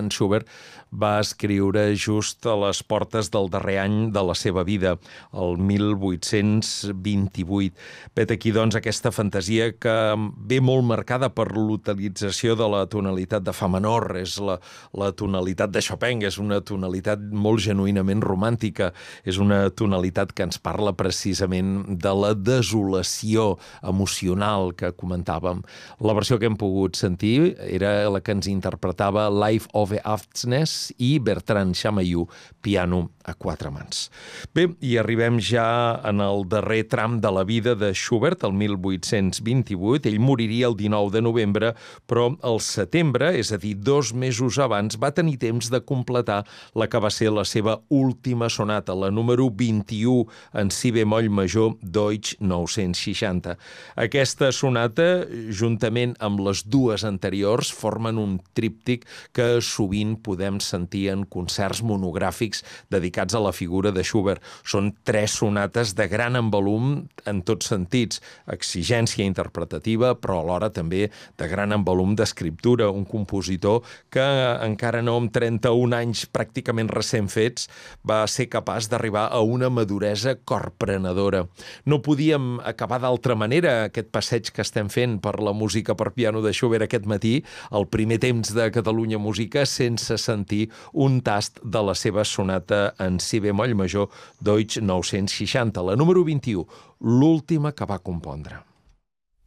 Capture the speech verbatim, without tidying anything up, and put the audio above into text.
Franz Schubert va escriure just a les portes del darrer any de la seva vida, el mil vuit-cents vint-i-vuit. Vet aquí, doncs, aquesta fantasia que ve molt marcada per l'utilització de la tonalitat de fa menor. És la, la tonalitat de Chopin, és una tonalitat molt genuïnament romàntica, és una tonalitat que ens parla precisament de la desolació emocional que comentàvem. La versió que hem pogut sentir era la que ens interpretava Life Ove Aftsnes i Bertrand Chamayou, piano a quatre mans. Bé, i arribem ja en el darrer tram de la vida de Schubert, el mil vuit-cents vint-i-vuit. Ell moriria el dinou de novembre, però al setembre, és a dir, dos mesos abans, va tenir temps de completar la que va ser la seva última sonata, la número vint-i-u en si bemoll major, Deutsch nou-cents seixanta. Aquesta sonata, juntament amb les dues anteriors, formen un tríptic que sovint podem sentir en concerts monogràfics dedicats a la figura de Schubert. Són tres sonates de gran envolum en tots sentits, exigència interpretativa, però alhora també de gran envolum d'escriptura. Un compositor que encara no amb trenta-un anys pràcticament recent fets va ser capaç d'arribar a una maduresa corprenedora. No podíem acabar d'altra manera aquest passeig que estem fent per la música per piano de Schubert aquest matí, el primer temps de Catalunya Música, sense sentir un tast de la seva sonata en si bemoll major, Deutsch nou-cents seixanta, la número vint-i-u, l'última que va compondre.